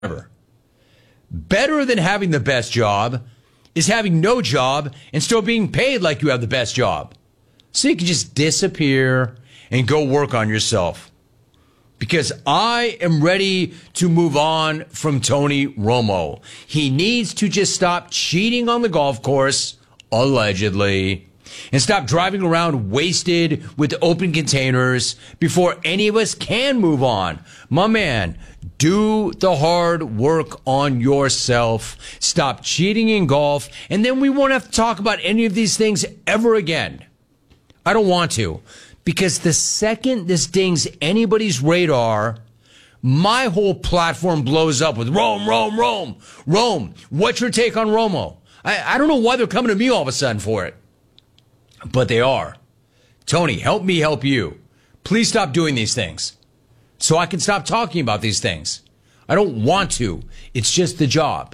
ever. Better than having the best job is having no job and still being paid like you have the best job. So you can just disappear and go work on yourself. Because I am ready to move on from Tony Romo. He needs to just stop cheating on the golf course, allegedly, and stop driving around wasted with open containers before any of us can move on. My man, do the hard work on yourself. Stop cheating in golf, and then we won't have to talk about any of these things ever again. I don't want to. Because the second this dings anybody's radar, my whole platform blows up with Rome. Rome, what's your take on Romo? I don't know why they're coming to me all of a sudden for it. But they are. Tony, help me help you. Please stop doing these things so I can stop talking about these things. I don't want to. It's just the job.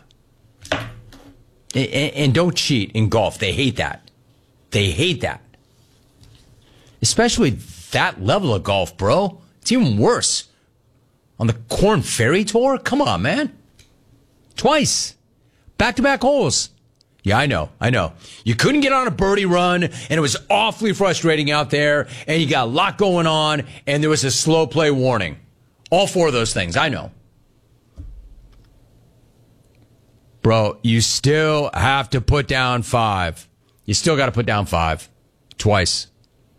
And don't cheat in golf. They hate that. They hate that. Especially that level of golf, bro. It's even worse. On the Korn Ferry Tour? Come on, man. Twice. Back-to-back holes. Yeah, I know. You couldn't get on a birdie run, and it was awfully frustrating out there, and you got a lot going on, and there was a slow play warning. All four of those things, I know. Bro, you still have to put down 5. You still got to put down 5. Twice.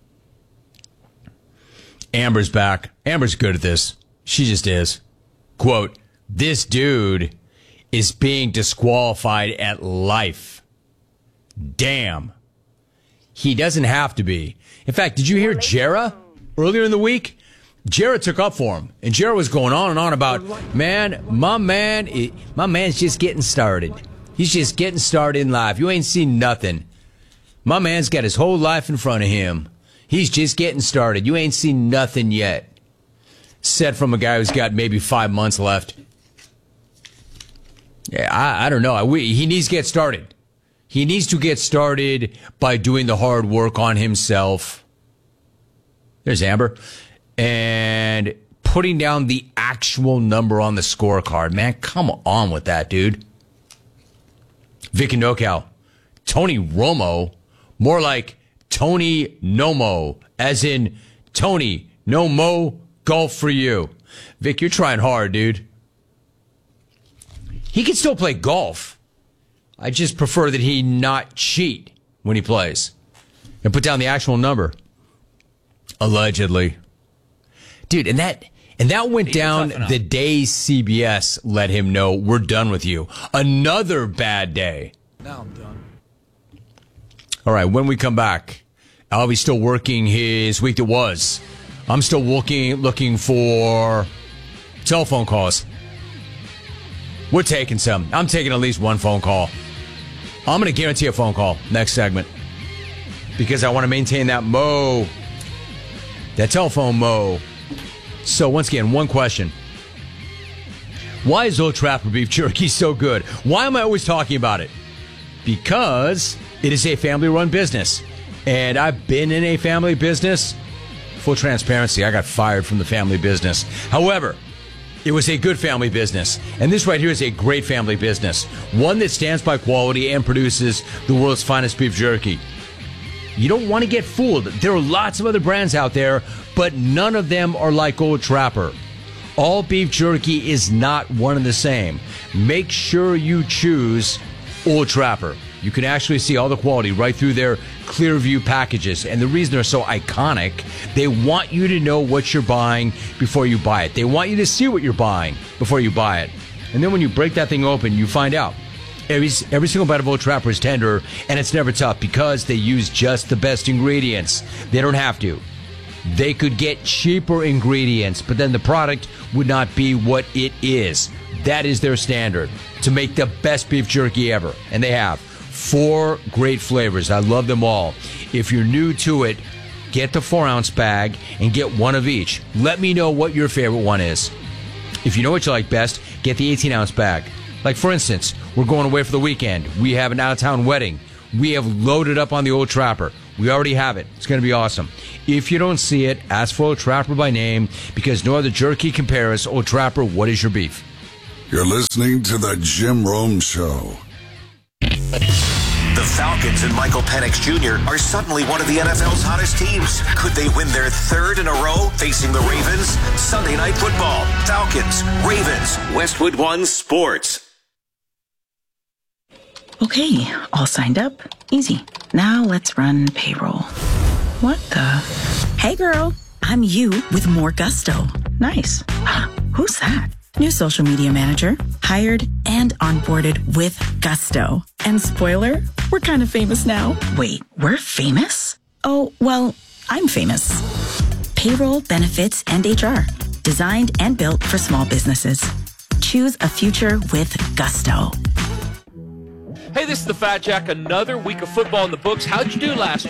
Amber's back. Amber's good at this. She just is. Quote, this dude is being disqualified at life. Damn. He doesn't have to be. In fact, did you hear Jarrah earlier in the week? Jarrah took up for him. And Jarrah was going on and on about, man, my man's just getting started. He's just getting started in life. You ain't seen nothing. My man's got his whole life in front of him. He's just getting started. You ain't seen nothing yet. Said from a guy who's got maybe 5 months left. Yeah, I don't know. He needs to get started. He needs to get started by doing the hard work on himself. There's Amber. And putting down the actual number on the scorecard. Man, come on with that, dude. Vic and NoCal. Tony Romo. More like Tony Nomo, as in Tony Nomo, golf for you. Vic, you're trying hard, dude. He can still play golf. I just prefer that he not cheat when he plays. And put down the actual number. Allegedly. Dude, and that went down the day CBS let him know we're done with you. Another bad day. Now I'm done. All right, when we come back, Albie's still working his week that was. I'm still looking for telephone calls. We're taking some. I'm taking at least one phone call. I'm going to guarantee a phone call next segment because I want to maintain that telephone mo. So once again, one question. Why is Old Trapper beef jerky so good? Why am I always talking about it? Because it is a family-run business. And I've been in a family business. Full transparency, I got fired from the family business. However, it was a good family business. And this right here is a great family business. One that stands by quality and produces the world's finest beef jerky. You don't want to get fooled. There are lots of other brands out there, but none of them are like Old Trapper. All beef jerky is not one and the same. Make sure you choose Old Trapper. You can actually see all the quality right through their Clearview packages. And the reason they're so iconic, they want you to know what you're buying before you buy it. They want you to see what you're buying before you buy it. And then when you break that thing open, you find out. Every single bite of Old Trapper is tender, and it's never tough because they use just the best ingredients. They don't have to. They could get cheaper ingredients, but then the product would not be what it is. That is their standard, to make the best beef jerky ever. And they have 4 great flavors. I love them all. If you're new to it, get the 4-ounce bag and get one of each. Let me know what your favorite one is. If you know what you like best, get the 18-ounce bag. Like, for instance, we're going away for the weekend. We have an out-of-town wedding. We have loaded up on the Old Trapper. We already have it. It's going to be awesome. If you don't see it, ask for Old Trapper by name because no other jerky compares. Old Trapper, what is your beef? You're listening to The Jim Rome Show. The Falcons and Michael Penix Jr. are suddenly one of the NFL's hottest teams. Could they win their third in a row facing the Ravens? Sunday Night Football. Falcons, Ravens, Westwood One Sports. Okay, all signed up. Easy. Now let's run payroll. What the? Hey girl, I'm you with more gusto. Nice. Who's that? New social media manager, hired and onboarded with gusto. And spoiler, we're kind of famous now. Wait, we're famous? Oh, well, I'm famous. Payroll, benefits, and HR. Designed and built for small businesses. Choose a future with gusto. Hey, this is the Fat Jack. Another week of football in the books. How'd you do last